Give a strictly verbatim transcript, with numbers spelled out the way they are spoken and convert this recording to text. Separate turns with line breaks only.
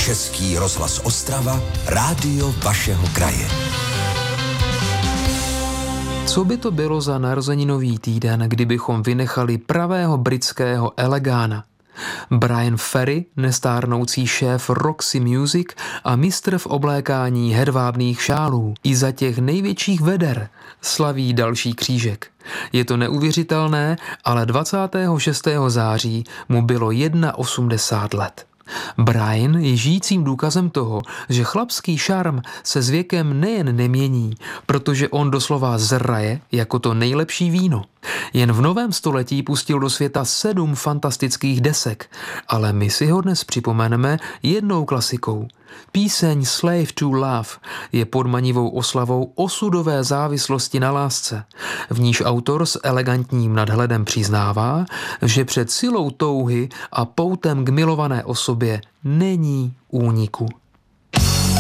Český rozhlas Ostrava, rádio vašeho kraje.
Co by to bylo za narozeninový týden, kdybychom vynechali pravého britského elegána? Bryan Ferry, nestárnoucí šéf Roxy Music a mistr v oblékání hedvábných šálů, i za těch největších veder slaví další křížek. Je to neuvěřitelné, ale dvacátého šestého září mu bylo osmdesát jedna let. Bryan je žijícím důkazem toho, že chlapský šarm se s věkem nejen nemění, protože on doslova zraje jako to nejlepší víno. Jen v novém století pustil do světa sedm fantastických desek, ale my si ho dnes připomeneme jednou klasikou. Píseň Slave to Love je podmanivou oslavou osudové závislosti na lásce, v níž autor s elegantním nadhledem přiznává, že před silou touhy a poutem k milované osobě není úniku.